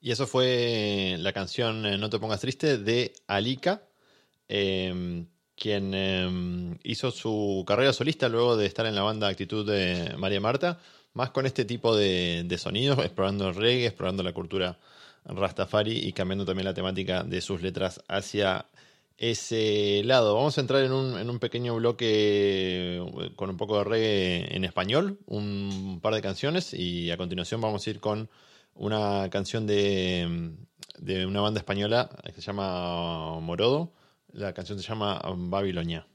Y eso fue la canción No te pongas triste de Alika, quien hizo su carrera solista luego de estar en la banda Actitud de María Marta, más con este tipo de sonidos, explorando el reggae, explorando la cultura Rastafari y cambiando también la temática de sus letras hacia ese lado. Vamos a entrar en un pequeño bloque con un poco de reggae en español, un par de canciones, y a continuación vamos a ir con una canción de una banda española que se llama Morodo. La canción se llama Babilonia.